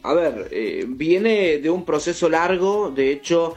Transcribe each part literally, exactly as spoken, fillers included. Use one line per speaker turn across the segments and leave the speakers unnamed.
a ver, eh, viene de un proceso largo, de hecho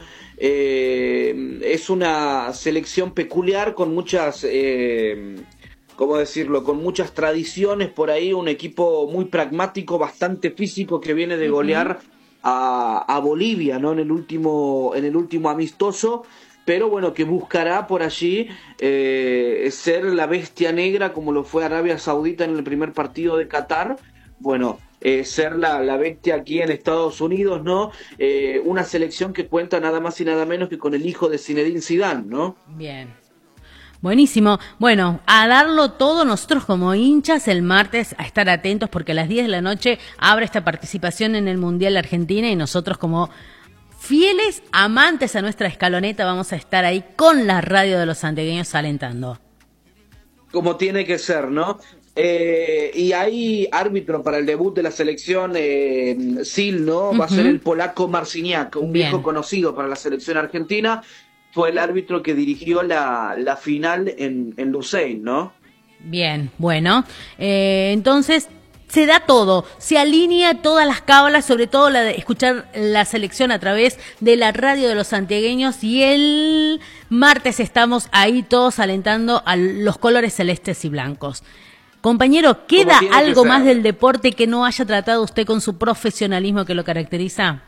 eh, es una selección peculiar con muchas, eh, ¿cómo decirlo? Con muchas tradiciones por ahí, un equipo muy pragmático, bastante físico que viene de golear a, a Bolivia, ¿no? En el último, en el último amistoso. Pero bueno, que buscará por allí eh, ser la bestia negra como lo fue Arabia Saudita en el primer partido de Qatar. Bueno, eh, ser la, la bestia aquí en Estados Unidos, ¿no? Eh, una selección que cuenta nada más y nada menos que con el hijo de Zinedine Zidane, ¿no?
Bien. Buenísimo. Bueno, a darlo todo nosotros como hinchas el martes, a estar atentos porque a las diez de la noche abre esta participación en el Mundial Argentina y nosotros como fieles amantes a nuestra escaloneta vamos a estar ahí con la radio de los santiagueños alentando.
Como tiene que ser, ¿no? Eh, y hay árbitro para el debut de la selección eh, Sil, ¿no? Va uh-huh. a ser el polaco Marciniak, un Bien. viejo conocido para la selección argentina. Fue el árbitro que dirigió la, la final en, en Lusail, ¿no?
Bien, bueno. Eh, entonces... se da todo, se alinea todas las cábalas, sobre todo la de escuchar la selección a través de la radio de los santiagueños y el martes estamos ahí todos alentando a los colores celestes y blancos. Compañero, ¿queda algo más del deporte que no haya tratado usted con su profesionalismo que lo caracteriza?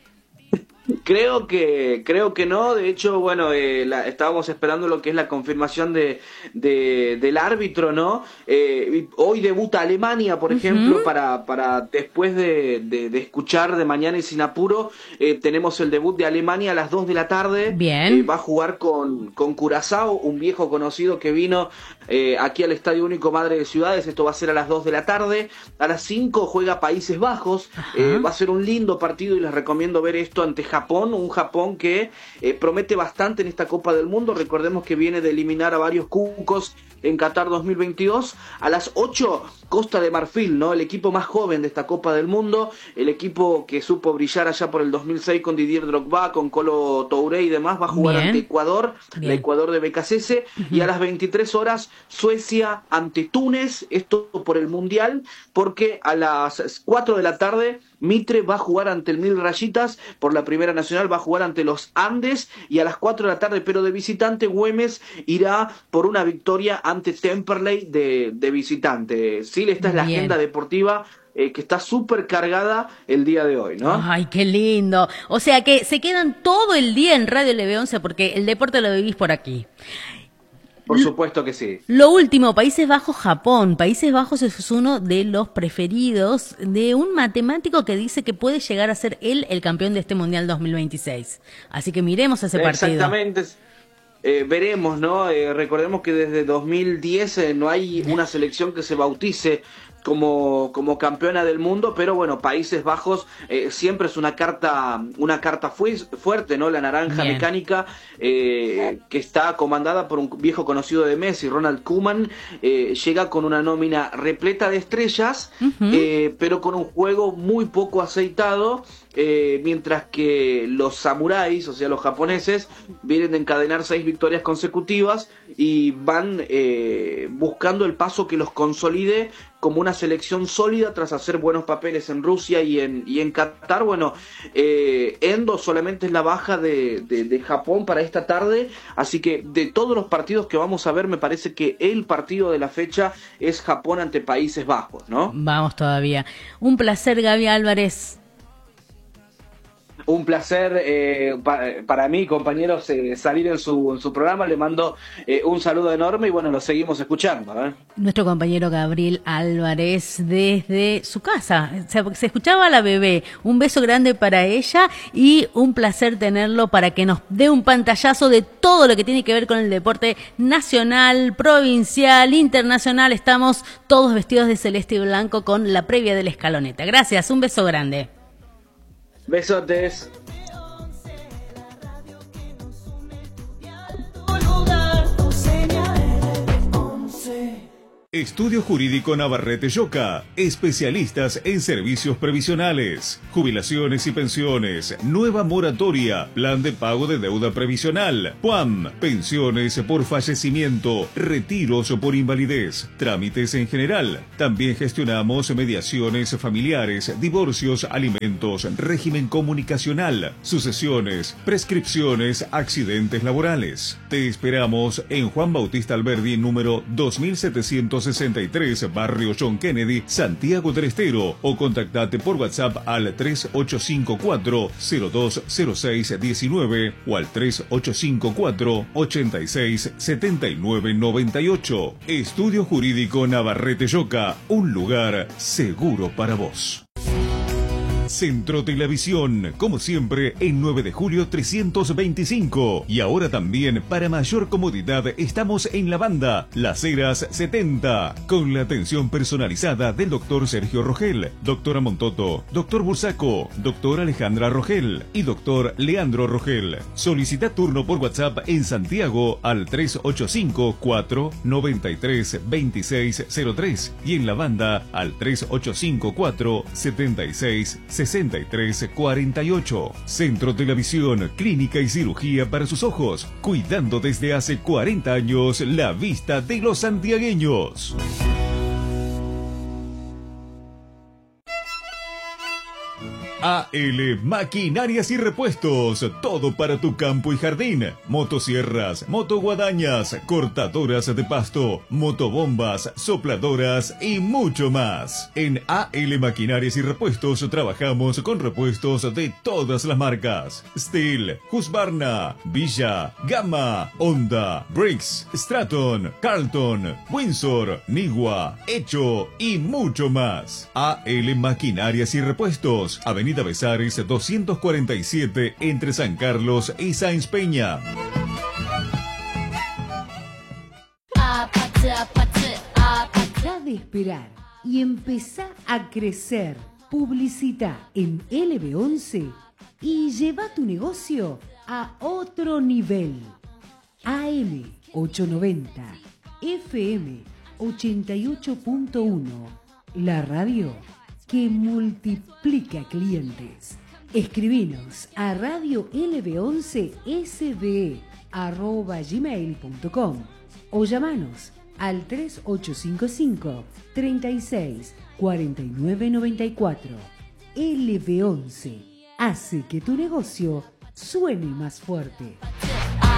Creo que creo que no, de hecho, bueno, eh, la, estábamos esperando lo que es la confirmación de, de del árbitro, ¿no? Eh, hoy debuta Alemania, por uh-huh. ejemplo, para para después de, de, de escuchar de Mañana y Sin Apuro, eh, tenemos el debut de Alemania a las dos de la tarde.
Bien.
Eh, va a jugar con, con Curazao, un viejo conocido que vino eh, aquí al Estadio Único Madre de Ciudades, esto va a ser a las dos de la tarde. A las cinco juega Países Bajos, uh-huh. eh, va a ser un lindo partido y les recomiendo ver esto ante Japón, un Japón que eh, promete bastante en esta Copa del Mundo. Recordemos que viene de eliminar a varios cucos en Qatar dos mil veintidós. A las ocho, Costa de Marfil, ¿no? El equipo más joven de esta Copa del Mundo, el equipo que supo brillar allá por el dos mil seis con Didier Drogba, con Kolo Touré y demás, va a jugar Bien. ante Ecuador, Bien. el Ecuador de Becasese, uh-huh. y a las veintitrés horas, Suecia ante Túnez, esto por el Mundial, porque a las cuatro de la tarde Mitre va a jugar ante el Mil Rayitas por la Primera Nacional, va a jugar ante los Andes, y a las cuatro de la tarde, pero de visitante, Güemes irá por una victoria ante Temperley de, de visitante. Sí, esta es la Bien. agenda deportiva eh, que está súper cargada el día de hoy, ¿no?
Ay, qué lindo. O sea que se quedan todo el día en Radio L B once porque el deporte lo vivís por aquí.
Por supuesto que sí.
Lo último, Países Bajos, Japón. Países Bajos es uno de los preferidos de un matemático que dice que puede llegar a ser él el campeón de este Mundial dos mil veintiséis. Así que miremos ese partido.
Exactamente. Eh, veremos, ¿no? Eh, recordemos que desde dos mil diez eh, no hay una selección que se bautice como como campeona del mundo, pero bueno, Países Bajos eh, siempre es una carta una carta fu- fuerte, ¿no? La naranja Bien. mecánica eh, que está comandada por un viejo conocido de Messi, Ronald Koeman, eh, llega con una nómina repleta de estrellas, uh-huh. eh, pero con un juego muy poco aceitado, eh, mientras que los samuráis, o sea, los japoneses, vienen de encadenar seis victorias consecutivas y van eh, buscando el paso que los consolide como una selección sólida tras hacer buenos papeles en Rusia y en y en Qatar. Bueno, eh, Endo solamente es la baja de, de, de Japón para esta tarde, así que de todos los partidos que vamos a ver, me parece que el partido de la fecha es Japón ante Países Bajos, ¿no?
Vamos todavía. Un placer, Gaby Álvarez.
Un placer eh, pa, para mí, compañeros, eh, salir en su, en su programa. Le mando eh, un saludo enorme y bueno, lo seguimos escuchando, ¿eh?
Nuestro compañero Gabriel Álvarez desde su casa. Se, se escuchaba a la bebé. Un beso grande para ella y un placer tenerlo para que nos dé un pantallazo de todo lo que tiene que ver con el deporte nacional, provincial, internacional. Estamos todos vestidos de celeste y blanco con la previa de la escaloneta. Gracias, un beso grande.
Besotes.
Estudio Jurídico Navarrete Yoca, especialistas en servicios previsionales, jubilaciones y pensiones, nueva moratoria, plan de pago de deuda previsional, P U A M, pensiones por fallecimiento, retiros por invalidez, trámites en general. También gestionamos mediaciones familiares, divorcios, alimentos, régimen comunicacional, sucesiones, prescripciones, accidentes laborales. Te esperamos en Juan Bautista Alberdi, número dos mil setecientos sesenta y tres, Barrio John Kennedy, Santiago del Estero, o contactate por WhatsApp al tres ocho cinco cuatro cero dos cero seis uno nueve o al tres ocho cinco cuatro ocho seis siete nueve nueve ocho. Estudio Jurídico Navarrete Yoca, un lugar seguro para vos. Centro Telavisión, como siempre, en nueve de julio trescientos veinticinco. Y ahora también, para mayor comodidad, estamos en la banda Las Heras setenta, con la atención personalizada del doctor Sergio Rogel, doctora Montoto, doctor Bursaco, doctora Alejandra Rogel y doctor Leandro Rogel. Solicita turno por WhatsApp en Santiago al tres ocho cinco cuatro nueve tres dos seis cero tres y en la banda al tres ocho cinco cuatro siete seis sesenta y tres cuarenta y ocho. Centro Telavisión, clínica y cirugía para sus ojos, cuidando desde hace cuarenta años la vista de los santiagueños. A L Maquinarias y Repuestos, todo para tu campo y jardín. Motosierras, motoguadañas, cortadoras de pasto, motobombas, sopladoras y mucho más. En A L Maquinarias y Repuestos trabajamos con repuestos de todas las marcas: Steel, Husqvarna, Villa, Gamma, Honda, Briggs, Straton, Carlton, Windsor, Nigua, Hecho y mucho más. A L Maquinarias y Repuestos, Avenida Avenida Besares doscientos cuarenta y siete, entre San Carlos y Sáenz Peña.
Deja de esperar y empezá a crecer. Publicita en L B once y lleva tu negocio a otro nivel. A M ochocientos noventa, F M ochenta y ocho punto uno, la radio que multiplica clientes. Escribinos a radio l b once s b arroba gmail punto com o llamanos al tres ocho cinco cinco, treinta y seis, cuarenta y nueve noventa y cuatro. L B once hace que tu negocio suene más fuerte.